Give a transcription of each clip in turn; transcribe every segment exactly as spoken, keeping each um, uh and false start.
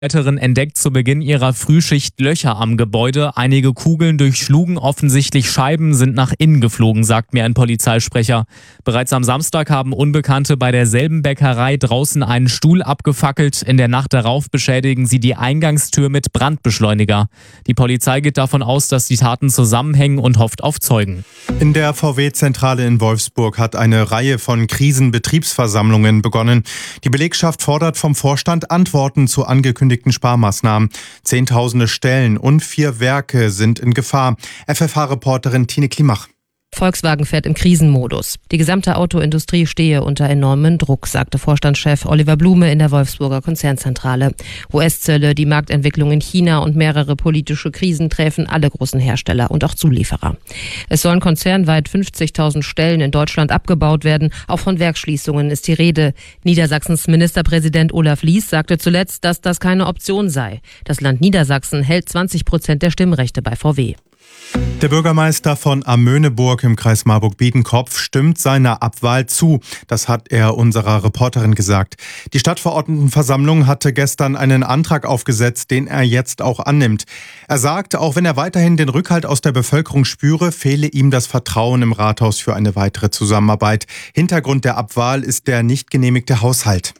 Mitarbeiterin entdeckt zu Beginn ihrer Frühschicht Löcher am Gebäude. Einige Kugeln durchschlugen offensichtlich Scheiben, sind nach innen geflogen, sagt mir ein Polizeisprecher. Bereits am Samstag haben Unbekannte bei derselben Bäckerei draußen einen Stuhl abgefackelt. In der Nacht darauf beschädigen sie die Eingangstür mit Brandbeschleuniger. Die Polizei geht davon aus, dass die Taten zusammenhängen und hofft auf Zeugen. In der V W-Zentrale in Wolfsburg hat eine Reihe von Krisenbetriebsversammlungen begonnen. Die Belegschaft fordert vom Vorstand Antworten zu angekündigten Sparmaßnahmen. Zehntausende Stellen und vier Werke sind in Gefahr. F F H-Reporterin Tine Klimach. Volkswagen fährt im Krisenmodus. Die gesamte Autoindustrie stehe unter enormem Druck, sagte Vorstandschef Oliver Blume in der Wolfsburger Konzernzentrale. U S-Zölle, die Marktentwicklung in China und mehrere politische Krisen treffen alle großen Hersteller und auch Zulieferer. Es sollen konzernweit fünfzigtausend Stellen in Deutschland abgebaut werden. Auch von Werksschließungen ist die Rede. Niedersachsens Ministerpräsident Olaf Lies sagte zuletzt, dass das keine Option sei. Das Land Niedersachsen hält zwanzig Prozent der Stimmrechte bei V W. Der Bürgermeister von Amöneburg im Kreis Marburg-Biedenkopf stimmt seiner Abwahl zu. Das hat er unserer Reporterin gesagt. Die Stadtverordnetenversammlung hatte gestern einen Antrag aufgesetzt, den er jetzt auch annimmt. Er sagt, auch wenn er weiterhin den Rückhalt aus der Bevölkerung spüre, fehle ihm das Vertrauen im Rathaus für eine weitere Zusammenarbeit. Hintergrund der Abwahl ist der nicht genehmigte Haushalt.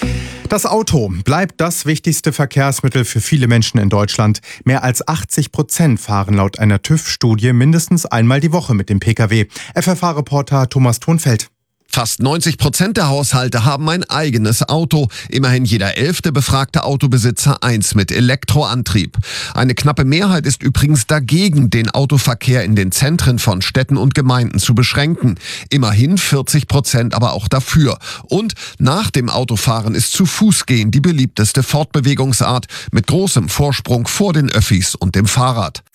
Das Auto bleibt das wichtigste Verkehrsmittel für viele Menschen in Deutschland. Mehr als achtzig Prozent fahren laut einer TÜV-Studie mindestens einmal die Woche mit dem Pkw. F F H-Reporter Thomas Thonfeld. Fast neunzig Prozent der Haushalte haben ein eigenes Auto. Immerhin jeder elfte befragte Autobesitzer eins mit Elektroantrieb. Eine knappe Mehrheit ist übrigens dagegen, den Autoverkehr in den Zentren von Städten und Gemeinden zu beschränken. Immerhin vierzig Prozent aber auch dafür. Und nach dem Autofahren ist zu Fuß gehen die beliebteste Fortbewegungsart mit großem Vorsprung vor den Öffis und dem Fahrrad.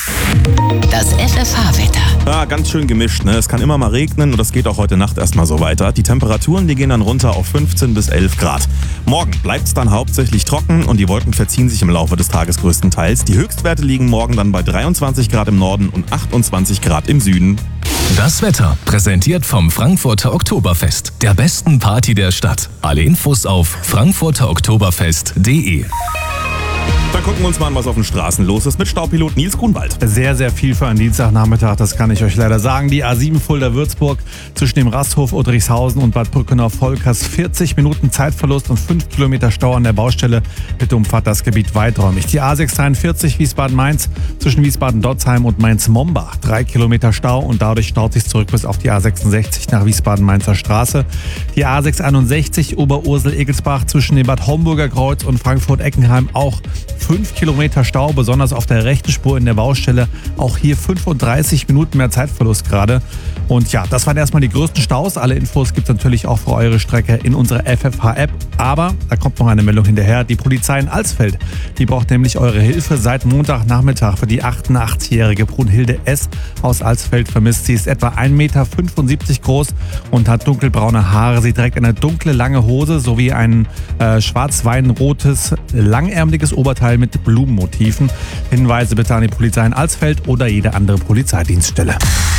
Das F F H-Wetter. Ja, ganz schön gemischt, ne? Es kann immer mal regnen und das geht auch heute Nacht erstmal so weiter. Die Temperaturen, die gehen dann runter auf fünfzehn bis elf Grad. Morgen bleibt es dann hauptsächlich trocken und die Wolken verziehen sich im Laufe des Tages größtenteils. Die Höchstwerte liegen morgen dann bei dreiundzwanzig Grad im Norden und achtundzwanzig Grad im Süden. Das Wetter präsentiert vom Frankfurter Oktoberfest, der besten Party der Stadt. Alle Infos auf frankfurter oktoberfest punkt de. Dann gucken wir uns mal an, was auf den Straßen los ist mit Staupilot Nils Grunwald. Sehr, sehr viel für einen Dienstagnachmittag, das kann ich euch leider sagen. Die A sieben Fulda-Würzburg zwischen dem Rasthof Udrichshausen und Bad Brückenau-Volkers. vierzig Minuten Zeitverlust und fünf Kilometer Stau an der Baustelle. Bitte umfahrt das Gebiet weiträumig. Die A sechs dreiundvierzig Wiesbaden-Mainz zwischen Wiesbaden-Dotzheim und Mainz-Mombach. Drei Kilometer Stau und dadurch staut sich zurück bis auf die A sechsundsechzig nach Wiesbaden-Mainzer Straße. Die A sechs einundsechzig Oberursel-Egelsbach zwischen dem Bad Homburger Kreuz und Frankfurt-Eckenheim auch fünf Kilometer Stau, besonders auf der rechten Spur in der Baustelle. Auch hier fünfunddreißig Minuten mehr Zeitverlust gerade. Und ja, das waren erstmal die größten Staus. Alle Infos gibt es natürlich auch für eure Strecke in unserer F F H-App. Aber da kommt noch eine Meldung hinterher. Die Polizei in Alsfeld, die braucht nämlich eure Hilfe seit Montagnachmittag für die achtundachtzig-jährige Brunhilde S. aus Alsfeld vermisst. Sie ist etwa ein Meter fünfundsiebzig groß und hat dunkelbraune Haare. Sie trägt eine dunkle, lange Hose sowie ein äh, schwarz-weinrotes, langärmeliges Oberteil mit Blumenmotiven. Hinweise bitte an die Polizei in Alsfeld oder jede andere Polizeidienststelle.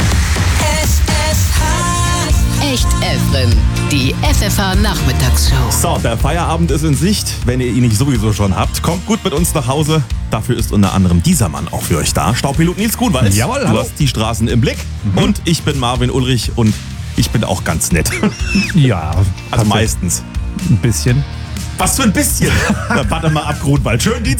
Echt Efrem, die F F H-Nachmittagsshow. So, der Feierabend ist in Sicht. Wenn ihr ihn nicht sowieso schon habt, kommt gut mit uns nach Hause. Dafür ist unter anderem dieser Mann auch für euch da. Staupilot Nils Grunwald. Jawohl, du hallo. hast die Straßen im Blick. Mhm. Und ich bin Marvin Ulrich und ich bin auch ganz nett. Ja, Also meistens. ein bisschen. Was für ein bisschen? Na, warte mal ab, Grunwald. Schönen Dienstag.